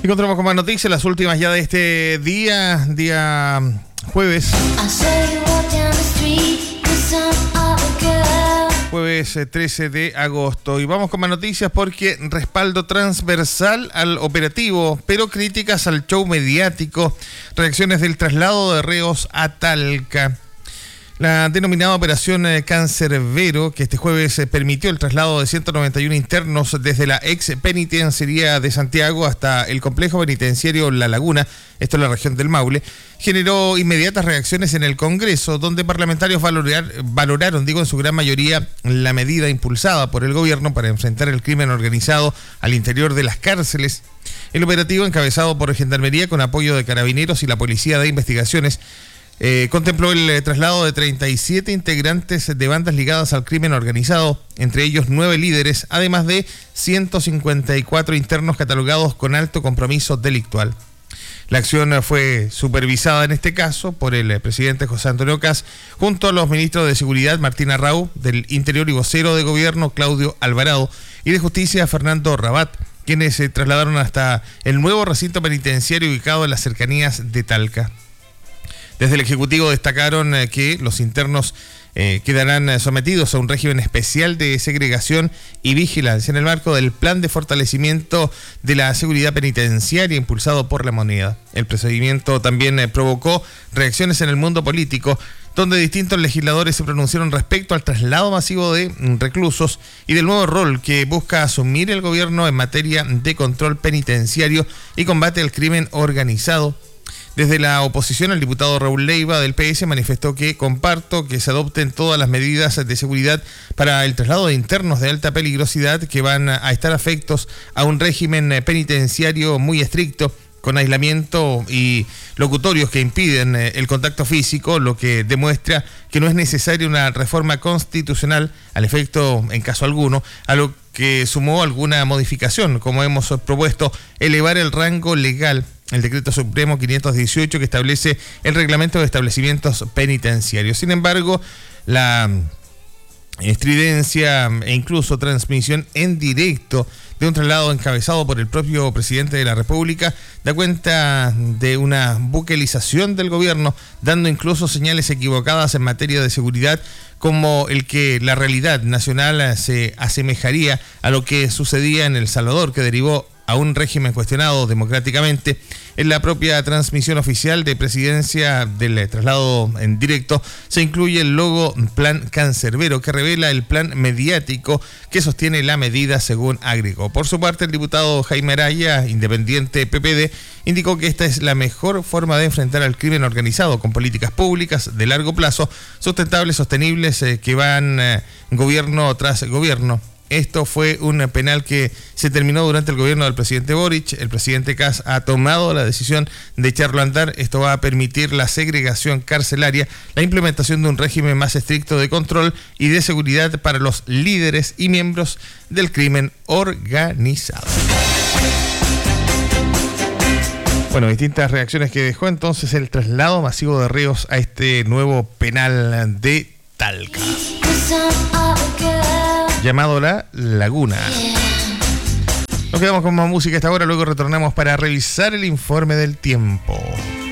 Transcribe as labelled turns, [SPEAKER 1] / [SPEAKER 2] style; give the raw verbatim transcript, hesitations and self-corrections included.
[SPEAKER 1] Y continuamos con más noticias, las últimas ya de este día, día jueves. Jueves trece de agosto. Y vamos con más noticias porque respaldo transversal al operativo, pero críticas al show mediático. Reacciones del traslado de reos a Talca. La denominada Operación Cancerbero, que este jueves permitió el traslado de ciento noventa y uno internos desde la ex penitenciaría de Santiago hasta el complejo penitenciario La Laguna, esto en la región del Maule, generó inmediatas reacciones en el Congreso, donde parlamentarios valorar, valoraron, digo, en su gran mayoría, la medida impulsada por el gobierno para enfrentar el crimen organizado al interior de las cárceles. El operativo, encabezado por Gendarmería con apoyo de Carabineros y la Policía de Investigaciones, Eh, contempló el eh, traslado de treinta y siete integrantes de bandas ligadas al crimen organizado, entre ellos nueve líderes, además de ciento cincuenta y cuatro internos catalogados con alto compromiso delictual. La acción fue supervisada en este caso por el eh, presidente José Antonio Kast, junto a los ministros de Seguridad Martín Arrau, del Interior y vocero de Gobierno Claudio Alvarado, y de Justicia Fernando Rabat, quienes se trasladaron hasta el nuevo recinto penitenciario ubicado en las cercanías de Talca. Desde el Ejecutivo destacaron eh, que los internos eh, quedarán eh, sometidos a un régimen especial de segregación y vigilancia en el marco del plan de fortalecimiento de la seguridad penitenciaria impulsado por la moneda. El procedimiento también eh, provocó reacciones en el mundo político, donde distintos legisladores se pronunciaron respecto al traslado masivo de mm, reclusos y del nuevo rol que busca asumir el gobierno en materia de control penitenciario y combate al crimen organizado. Desde la oposición, el diputado Raúl Leiva del P S manifestó que comparto que se adopten todas las medidas de seguridad para el traslado de internos de alta peligrosidad que van a estar afectos a un régimen penitenciario muy estricto, con aislamiento y locutorios que impiden el contacto físico, lo que demuestra que no es necesaria una reforma constitucional al efecto, en caso alguno, a lo que sumó alguna modificación, como hemos propuesto, elevar el rango legal, el Decreto Supremo quinientos dieciocho, que establece el reglamento de establecimientos penitenciarios. Sin embargo, la estridencia e incluso transmisión en directo de un traslado encabezado por el propio presidente de la República da cuenta de una buquelización del gobierno, dando incluso señales equivocadas en materia de seguridad, como el que la realidad nacional se asemejaría a lo que sucedía en El Salvador, que derivó a un régimen cuestionado democráticamente. En la propia transmisión oficial de presidencia del traslado en directo se incluye el logo Plan Cancerbero, que revela el plan mediático que sostiene la medida, según agregó. Por su parte, el diputado Jaime Araya, independiente P P D, indicó que esta es la mejor forma de enfrentar al crimen organizado, con políticas públicas de largo plazo, sustentables, sostenibles, eh, que van eh, gobierno tras gobierno. Esto fue un penal que se terminó durante el gobierno del presidente Boric. El presidente Kast ha tomado la decisión de echarlo a andar. Esto va a permitir la segregación carcelaria, la implementación de un régimen más estricto de control y de seguridad para los líderes y miembros del crimen organizado. Bueno, distintas reacciones que dejó entonces el traslado masivo de reos a este nuevo penal de Talca, llamado La Laguna. Nos quedamos con más música a esta hora, luego retornamos para revisar el informe del tiempo.